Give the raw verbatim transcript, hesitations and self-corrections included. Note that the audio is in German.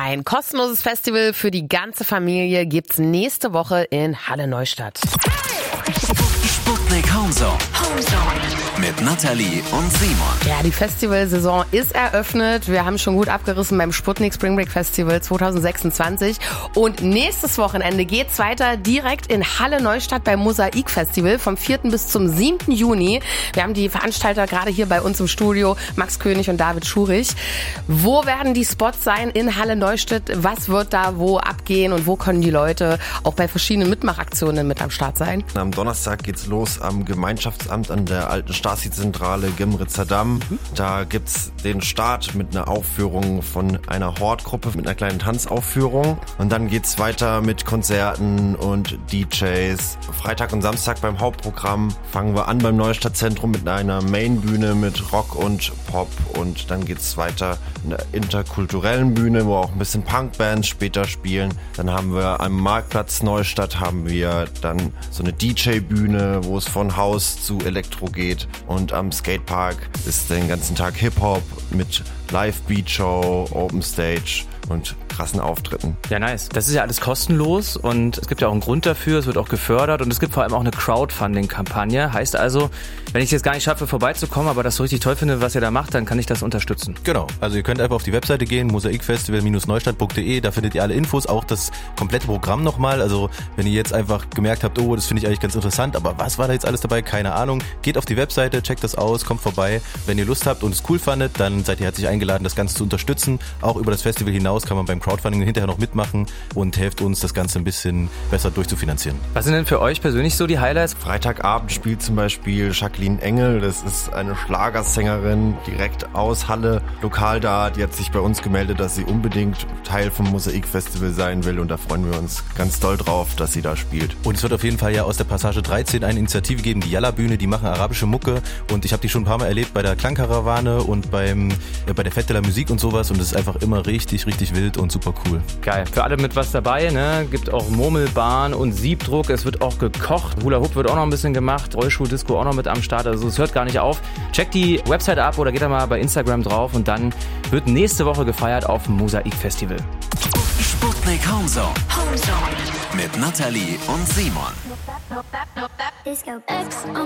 Ein kostenloses Festival für die ganze Familie gibt's nächste Woche in Halle Neustadt. Sputnik Homezone. Homezone. Mit Nathalie und Simon. Ja, die Festivalsaison ist eröffnet. Wir haben schon gut abgerissen beim Sputnik Spring Break Festival zwanzig sechsundzwanzig. Und nächstes Wochenende geht's weiter direkt in Halle Neustadt beim Mosaik Festival vom vierten bis zum siebten Juni. Wir haben die Veranstalter gerade hier bei uns im Studio, Max König und David Schurich. Wo werden die Spots sein in Halle Neustadt? Was wird da wo abgehen und wo können die Leute auch bei verschiedenen Mitmachaktionen mit am Start sein? Am Donnerstag geht's los am Gemeinschaftsamt an der alten Stasi-Zentrale Gemritzer Damm. Da gibt's den Start mit einer Aufführung von einer Hort-Gruppe mit einer kleinen Tanzaufführung. Und dann geht's weiter mit Konzerten und D Js. Freitag und Samstag beim Hauptprogramm fangen wir an beim Neustadtzentrum mit einer Mainbühne mit Rock und Pop. Und dann geht's weiter in der interkulturellen Bühne, wo auch ein bisschen Punkbands später spielen. Dann haben wir am Marktplatz Neustadt haben wir dann so eine D J-Bühne, wo es von Haus zu Elektro geht. Und am Skatepark ist den ganzen Tag Hip-Hop mit Live-Beat-Show, Open Stage und krassen Auftritten. Ja, nice. Das ist ja alles kostenlos und es gibt ja auch einen Grund dafür, es wird auch gefördert und es gibt vor allem auch eine Crowdfunding-Kampagne. Heißt also, wenn ich es jetzt gar nicht schaffe, vorbeizukommen, aber das so richtig toll finde, was ihr da macht, dann kann ich das unterstützen. Genau. Also ihr könnt einfach auf die Webseite gehen, mosaikfestival Neustadt punkt de, da findet ihr alle Infos, auch das komplette Programm nochmal. Also wenn ihr jetzt einfach gemerkt habt, oh, das finde ich eigentlich ganz interessant, aber was war da jetzt alles dabei? Keine Ahnung. Geht auf die Webseite, checkt das aus, kommt vorbei. Wenn ihr Lust habt und es cool fandet, dann seid ihr herzlich eingeladen, das Ganze zu unterstützen. Auch über das Festival hinaus kann man beim Crowdfunding hinterher noch mitmachen und helft uns, das Ganze ein bisschen besser durchzufinanzieren. Was sind denn für euch persönlich so die Highlights? Freitagabend spielt zum Beispiel Jacqueline Engel, das ist eine Schlagersängerin direkt aus Halle, lokal da. Die hat sich bei uns gemeldet, dass sie unbedingt Teil vom Mosaik-Festival sein will und da freuen wir uns ganz doll drauf, dass sie da spielt. Und es wird auf jeden Fall ja aus der Passage dreizehn eine Initiative geben, die Yalla-Bühne, die machen arabische Mucke und ich habe die schon ein paar Mal erlebt bei der Klangkarawane und beim äh, bei der Fête de la Musique und sowas und es ist einfach immer richtig, richtig wild und super cool. Geil. Für alle mit was dabei, ne? Gibt auch Murmelbahn und Siebdruck. Es wird auch gekocht. Hula Hoop wird auch noch ein bisschen gemacht. Rollschuh-Disco auch noch mit am Start. Also es hört gar nicht auf. Checkt die Website ab oder geht da mal bei Instagram drauf und dann wird nächste Woche gefeiert auf dem Mosaik Festival. Sputnik Homezone. Homezone. Mit Nathalie und Simon. Disco X on